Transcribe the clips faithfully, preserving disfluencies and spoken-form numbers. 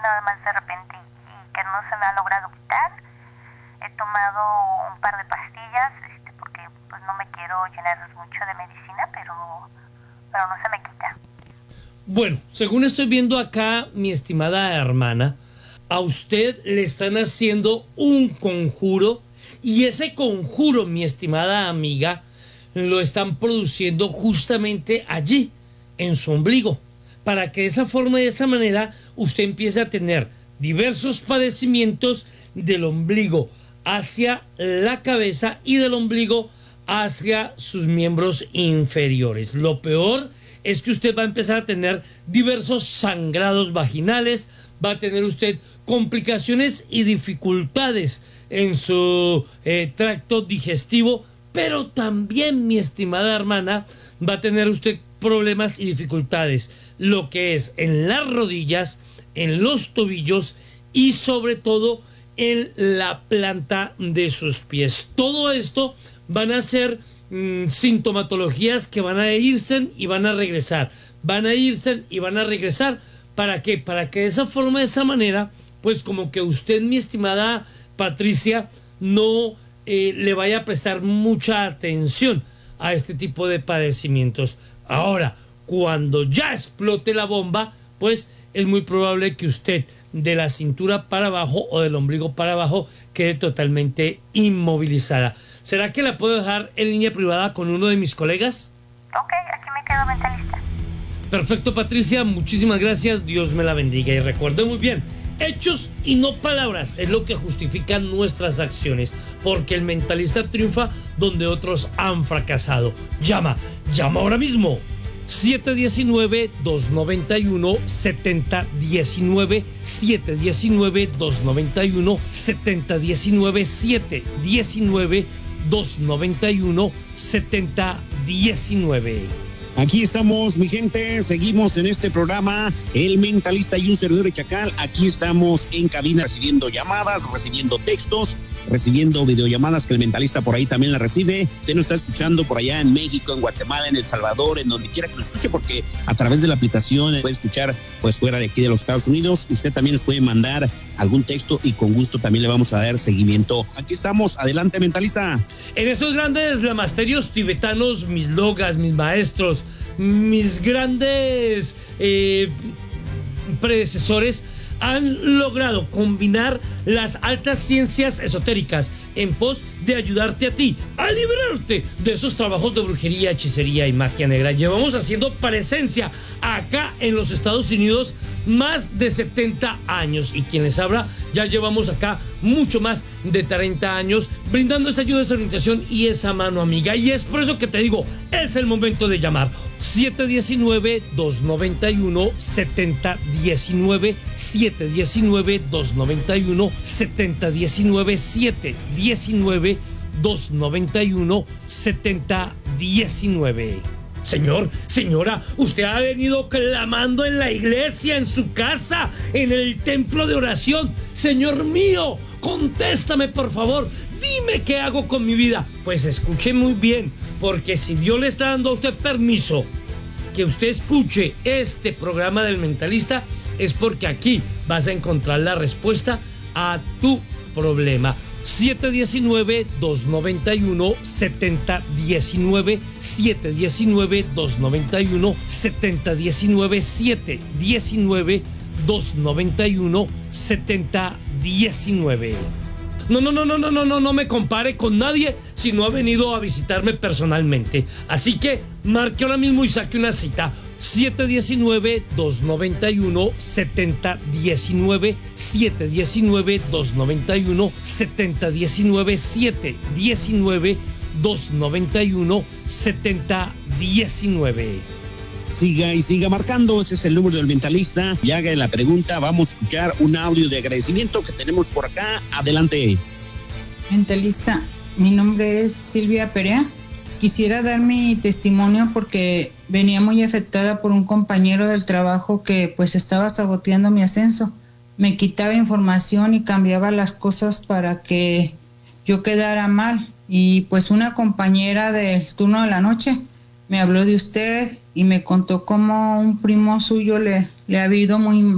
nada más de repente y, y que no se me ha logrado quitar. He tomado un par de pastillas, este, porque pues no me quiero llenar mucho de medicina, pero, pero no se me quita. Bueno, según estoy viendo acá, mi estimada hermana, a usted le están haciendo un conjuro, y ese conjuro, mi estimada amiga, lo están produciendo justamente allí, en su ombligo, para que de esa forma, de esa manera, usted empiece a tener diversos padecimientos del ombligo hacia la cabeza y del ombligo hacia sus miembros inferiores. Lo peor es que usted va a empezar a tener diversos sangrados vaginales, va a tener usted complicaciones y dificultades en su eh, tracto digestivo, pero también, mi estimada hermana, va a tener usted problemas y dificultades, lo que es en las rodillas, en los tobillos y sobre todo en la planta de sus pies. Todo esto van a ser mmm, sintomatologías que van a irse y van a regresar, van a irse y van a regresar. ¿Para qué? Para que de esa forma, de esa manera, pues como que usted, mi estimada Patricia, no eh, le vaya a prestar mucha atención a este tipo de padecimientos. Ahora, cuando ya explote la bomba, pues es muy probable que usted de la cintura para abajo o del ombligo para abajo quede totalmente inmovilizada. ¿Será que la puedo dejar en línea privada con uno de mis colegas? Ok, aquí me quedo, mentalista. Perfecto, Patricia, muchísimas gracias, Dios me la bendiga. Y recuerde muy bien, hechos y no palabras es lo que justifican nuestras acciones, porque el mentalista triunfa donde otros han fracasado. Llama, llama ahora mismo. siete uno nueve, dos nueve uno, siete cero uno nueve, siete uno nueve, dos nueve uno, siete cero uno nueve, siete uno nueve, dos nueve uno, siete cero uno nueve. Aquí estamos, mi gente, seguimos en este programa, El Mentalista y un servidor de Chacal. Aquí estamos en cabina recibiendo llamadas, recibiendo textos, recibiendo videollamadas que el Mentalista por ahí también la recibe. Usted nos está escuchando por allá en México, en Guatemala, en El Salvador, en donde quiera que lo escuche, porque a través de la aplicación puede escuchar pues fuera de aquí de los Estados Unidos. Usted también nos puede mandar algún texto y con gusto también le vamos a dar seguimiento. Aquí estamos, adelante, Mentalista. En esos grandes lamasterios tibetanos, mis logas, mis maestros, mis grandes eh, predecesores han logrado combinar las altas ciencias esotéricas en pos de ayudarte a ti a liberarte de esos trabajos de brujería, hechicería y magia negra. Llevamos haciendo presencia acá en los Estados Unidos más de setenta años, y quien les habla ya llevamos acá mucho más de treinta años brindando esa ayuda, esa orientación y esa mano amiga. Y es por eso que te digo, es el momento de llamar. siete uno nueve, dos nueve uno, siete cero uno nueve, siete uno nueve, dos nueve uno, siete cero uno nueve, siete uno nueve, dos nueve uno, siete cero uno nueve. Señor, señora, usted ha venido clamando en la iglesia, en su casa, en el templo de oración. Señor mío, contéstame por favor, dime qué hago con mi vida. Pues escuche muy bien, porque si Dios le está dando a usted permiso que usted escuche este programa del Mentalista, es porque aquí vas a encontrar la respuesta a tu problema. siete uno nueve, dos nueve uno, siete cero uno nueve, siete uno nueve, dos nueve uno, siete cero uno nueve, siete uno nueve, dos nueve uno, siete cero uno nueve. No, no, no, no, no, no, no, no me compare con nadie si no ha venido a visitarme personalmente. Así que marque ahora mismo y saque una cita. siete uno nueve, dos nueve uno, siete cero uno nueve, siete uno nueve, dos nueve uno, siete cero uno nueve, siete uno nueve, dos nueve uno, siete cero uno nueve. Siga y siga marcando, ese es el número del Mentalista. Y haga la pregunta, vamos a escuchar un audio de agradecimiento que tenemos por acá. Adelante. Mentalista, mi nombre es Silvia Perea. Quisiera dar mi testimonio porque venía muy afectada por un compañero del trabajo que pues estaba saboteando mi ascenso. Me quitaba información y cambiaba las cosas para que yo quedara mal. Y pues una compañera del turno de la noche me habló de usted y me contó cómo un primo suyo le, le ha ido muy,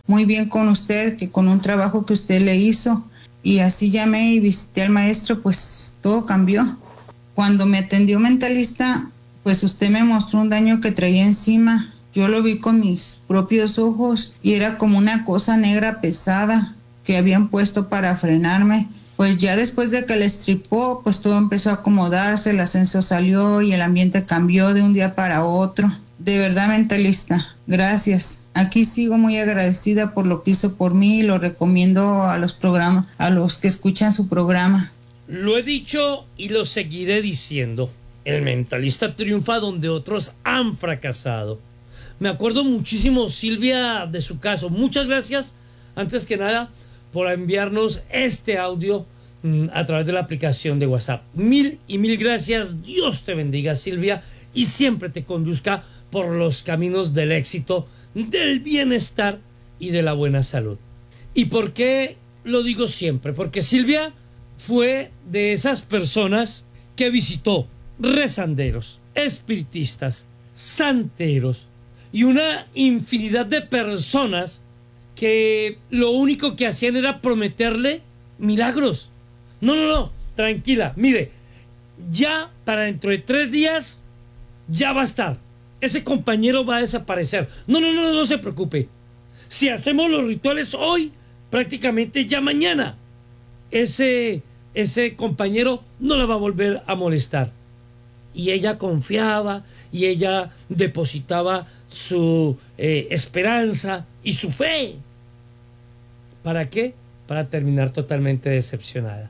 muy bien con usted, que con un trabajo que usted le hizo. Y así llamé y visité al maestro, pues todo cambió. Cuando me atendió Mentalista, pues usted me mostró un daño que traía encima. Yo lo vi con mis propios ojos y era como una cosa negra pesada que habían puesto para frenarme. Pues ya después de que le estripó, pues todo empezó a acomodarse, el ascenso salió y el ambiente cambió de un día para otro. De verdad, Mentalista, gracias. Aquí sigo muy agradecida por lo que hizo por mí y lo recomiendo a los programas, a los que escuchan su programa. Lo he dicho y lo seguiré diciendo. El Mentalista triunfa donde otros han fracasado. Me acuerdo muchísimo, Silvia, de su caso. Muchas gracias, antes que nada, por enviarnos este audio mmm, a través de la aplicación de WhatsApp. Mil y mil gracias. Dios te bendiga, Silvia, y siempre te conduzca por los caminos del éxito, del bienestar y de la buena salud. ¿Y por qué lo digo siempre? Porque Silvia fue de esas personas que visitó rezanderos, espiritistas, santeros y una infinidad de personas que lo único que hacían era prometerle milagros. No, no, no, tranquila, mire, ya para dentro de tres días ya va a estar. Ese compañero va a desaparecer. No, no, no, no se preocupe. Si hacemos los rituales hoy, prácticamente ya mañana, ese, ese compañero no la va a volver a molestar. Y ella confiaba y ella depositaba su eh, esperanza y su fe. ¿Para qué? Para terminar totalmente decepcionada.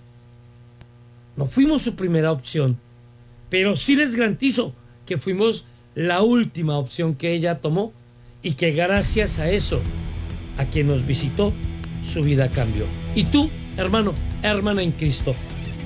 No fuimos su primera opción, pero sí les garantizo que fuimos la última opción que ella tomó y que gracias a eso, a quien nos visitó, su vida cambió. Y tú, hermano, hermana en Cristo,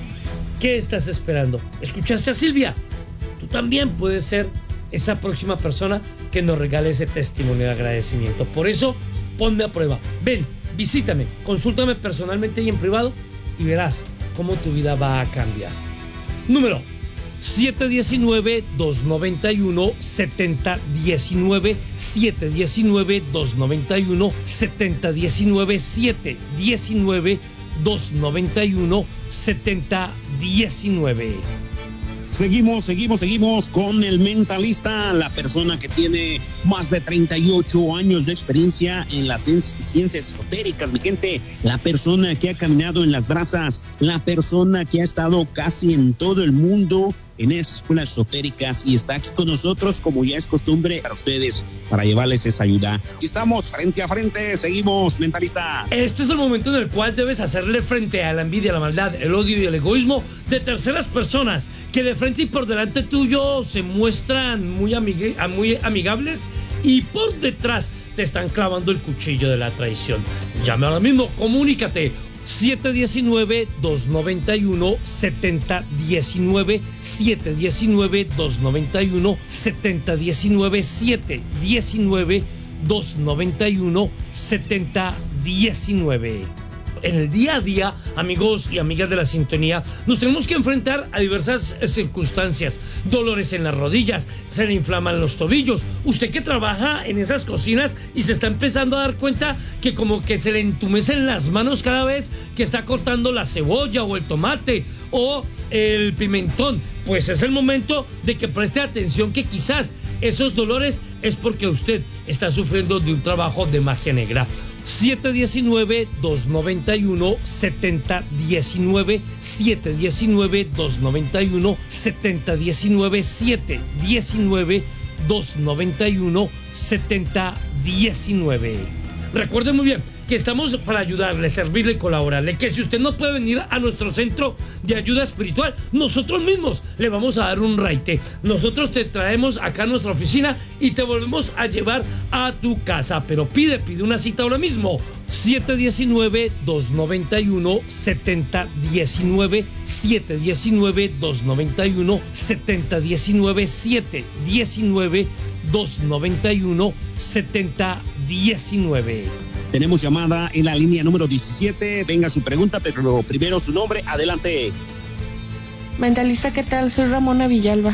¿qué estás esperando? ¿Escuchaste a Silvia? Tú también puedes ser esa próxima persona que nos regale ese testimonio de agradecimiento. Por eso, ponme a prueba. Ven, visítame, consúltame personalmente y en privado y verás cómo tu vida va a cambiar. Número siete uno nueve, dos nueve uno, siete cero uno nueve, siete uno nueve, dos nueve uno, siete cero uno nueve, siete uno nueve, dos nueve uno, siete cero uno nueve. Seguimos, seguimos, seguimos con el Mentalista, la persona que tiene más de treinta y ocho años de experiencia en las ciencias esotéricas, mi gente, la persona que ha caminado en las brasas, la persona que ha estado casi en todo el mundo en esas escuelas esotéricas y está aquí con nosotros como ya es costumbre para ustedes, para llevarles esa ayuda. Aquí estamos frente a frente, seguimos, Mentalista. Este es el momento en el cual debes hacerle frente a la envidia, la maldad, el odio y el egoísmo de terceras personas que de frente y por delante tuyo se muestran muy, amig- muy amigables y por detrás te están clavando el cuchillo de la traición. Llame ahora mismo, comunícate. siete uno nueve, dos nueve uno, siete cero uno nueve, siete uno nueve, dos nueve uno, siete cero uno nueve, siete uno nueve, dos nueve uno, siete cero uno nueve. En el día a día, amigos y amigas de la sintonía, nos tenemos que enfrentar a diversas circunstancias. Dolores en las rodillas, se le inflaman los tobillos. Usted que trabaja en esas cocinas y se está empezando a dar cuenta que como que se le entumecen las manos cada vez que está cortando la cebolla o el tomate o el pimentón, pues es el momento de que preste atención que quizás esos dolores es porque usted está sufriendo de un trabajo de magia negra. siete uno nueve, dos nueve uno, siete cero uno nueve, siete uno nueve, dos nueve uno, siete cero uno nueve, siete uno nueve, dos nueve uno, siete cero uno nueve. Recuerde muy bien que estamos para ayudarle, servirle y colaborarle, que si usted no puede venir a nuestro centro de ayuda espiritual, nosotros mismos le vamos a dar un raite. Nosotros te traemos acá a nuestra oficina y te volvemos a llevar a tu casa, pero pide, pide una cita ahora mismo. siete uno nueve, dos nueve uno, siete cero uno nueve, siete uno nueve, dos nueve uno, siete cero uno nueve, siete uno nueve, dos nueve uno, siete cero uno nueve. Tenemos llamada en la línea número diecisiete. Venga su pregunta, pero primero su nombre. Adelante. Mentalista, ¿qué tal? Soy Ramona Villalba.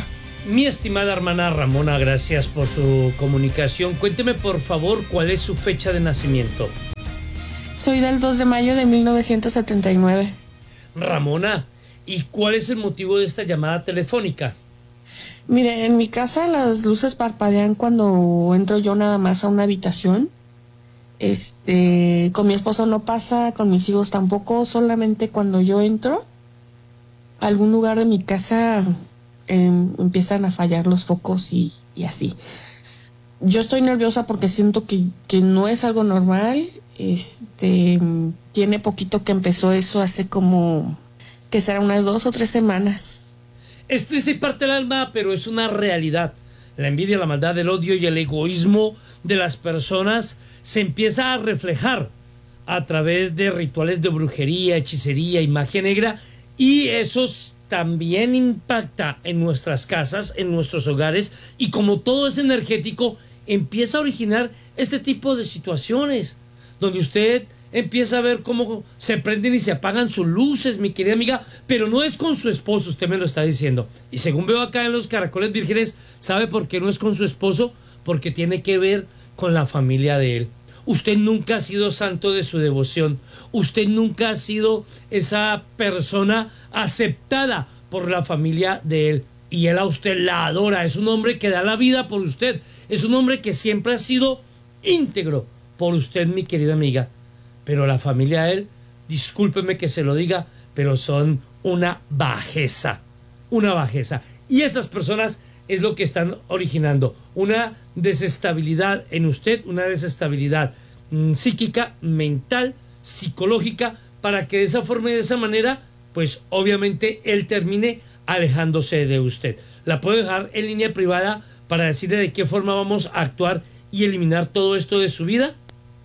Mi estimada hermana Ramona, gracias por su comunicación. Cuénteme, por favor, ¿cuál es su fecha de nacimiento? Soy del dos de mayo de mil novecientos setenta y nueve. Ramona, ¿y cuál es el motivo de esta llamada telefónica? Mire, en mi casa las luces parpadean cuando entro yo nada más a una habitación. Este, con mi esposo no pasa, con mis hijos tampoco, solamente cuando yo entro a algún lugar de mi casa eh, empiezan a fallar los focos y, y así. Yo estoy nerviosa porque siento que, que no es algo normal. Este, tiene poquito que empezó eso, hace como, que será unas dos o tres semanas. Es triste y parte el alma, pero es una realidad. La envidia, la maldad, el odio y el egoísmo de las personas se empieza a reflejar a través de rituales de brujería, hechicería y magia negra, y eso también impacta en nuestras casas, en nuestros hogares, y como todo es energético, empieza a originar este tipo de situaciones, donde usted empieza a ver cómo se prenden y se apagan sus luces, mi querida amiga, pero no es con su esposo, usted me lo está diciendo. Y según veo acá en los caracoles vírgenes, ¿sabe por qué no es con su esposo? Porque tiene que ver con la familia de él. Usted nunca ha sido santo de su devoción. Usted nunca ha sido esa persona aceptada por la familia de él. Y él a usted la adora. Es un hombre que da la vida por usted. Es un hombre que siempre ha sido íntegro por usted, mi querida amiga. Pero la familia de él, discúlpeme que se lo diga, pero son una bajeza. Una bajeza. Y esas personas es lo que están originando una desestabilidad en usted, una desestabilidad mmm, psíquica, mental, psicológica, para que de esa forma y de esa manera, pues obviamente él termine alejándose de usted. La puedo dejar en línea privada para decirle de qué forma vamos a actuar y eliminar todo esto de su vida.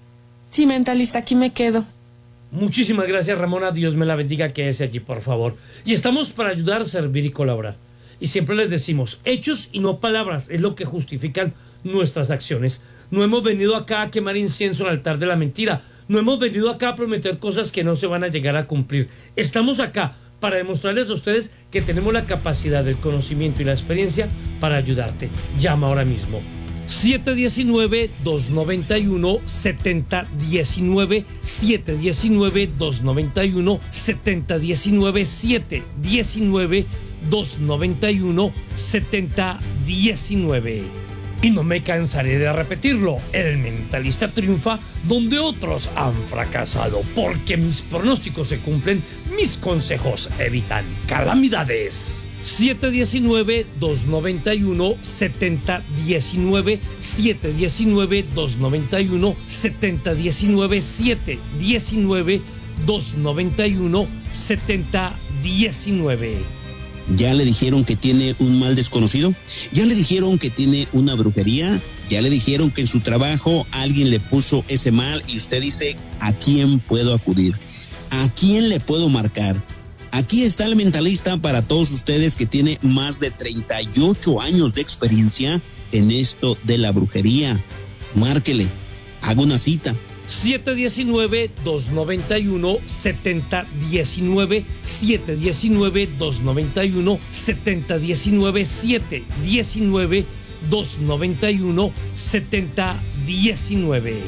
Sí, mentalista, aquí me quedo. Muchísimas gracias, Ramona. Dios me la bendiga. Quédese aquí, por favor. Y estamos para ayudar, servir y colaborar. Y siempre les decimos, hechos y no palabras es lo que justifican nuestras acciones. No hemos venido acá a quemar incienso al altar de la mentira. No hemos venido acá a prometer cosas que no se van a llegar a cumplir. Estamos acá para demostrarles a ustedes que tenemos la capacidad, el conocimiento y la experiencia para ayudarte. Llama ahora mismo. siete uno nueve, dos nueve uno, siete cero uno nueve, siete uno nueve, dos nueve uno, siete cero uno nueve, siete uno nueve, dos nueve uno, siete cero uno nueve. Y no me cansaré de repetirlo, el mentalista triunfa donde otros han fracasado, porque mis pronósticos se cumplen, mis consejos evitan calamidades. siete uno nueve, dos nueve uno, siete cero uno nueve, siete uno nueve, dos nueve uno, siete cero uno nueve, siete uno nueve, dos nueve uno, siete cero uno nueve. ¿Ya le dijeron que tiene un mal desconocido? ¿Ya le dijeron que tiene una brujería? ¿Ya le dijeron que en su trabajo alguien le puso ese mal y usted dice, ¿a quién puedo acudir? ¿A quién le puedo marcar? Aquí está el mentalista para todos ustedes que tiene más de treinta y ocho años de experiencia en esto de la brujería. Márquele, haga una cita. siete uno nueve, dos nueve uno, siete cero uno nueve, siete uno nueve, dos nueve uno, siete cero uno nueve, siete uno nueve, dos nueve uno, siete cero uno nueve.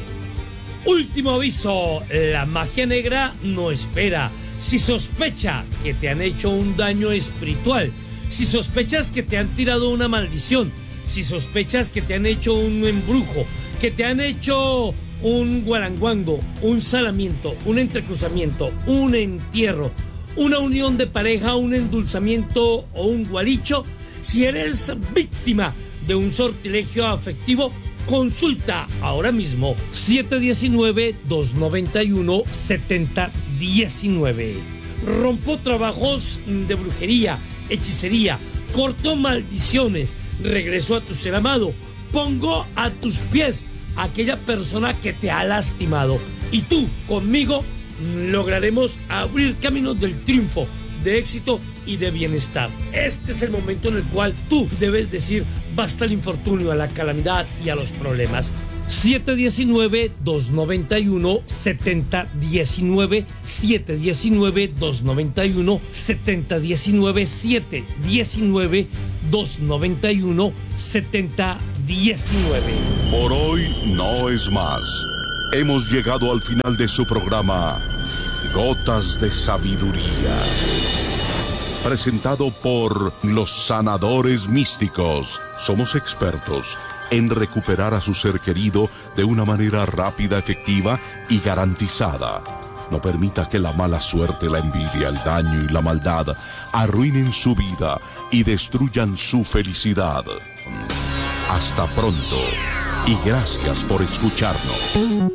Último aviso, la magia negra no espera. Si sospecha que te han hecho un daño espiritual, si sospechas que te han tirado una maldición, si sospechas que te han hecho un embrujo, que te han hecho un guaranguango, un salamiento, un entrecruzamiento, un entierro, una unión de pareja, un endulzamiento o un gualicho, si eres víctima de un sortilegio afectivo, consulta ahora mismo siete uno nueve, dos nueve uno, siete cero uno nueve. Rompo trabajos de brujería, hechicería, corto maldiciones, regreso a tu ser amado, pongo a tus pies a aquella persona que te ha lastimado, y tú conmigo lograremos abrir caminos del triunfo, de éxito y de bienestar. Este es el momento en el cual tú debes decir basta al infortunio, a la calamidad y a los problemas. siete uno nueve, dos nueve uno, siete cero uno nueve, siete uno nueve, dos nueve uno, siete cero uno nueve, siete uno nueve, dos nueve uno, siete cero uno nueve. Por hoy no es más. Hemos llegado al final de su programa Gotas de Sabiduría, presentado por los sanadores místicos. Somos expertos en recuperar a su ser querido de una manera rápida, efectiva y garantizada. No permita que la mala suerte, la envidia, el daño y la maldad arruinen su vida y destruyan su felicidad. Hasta pronto y gracias por escucharnos.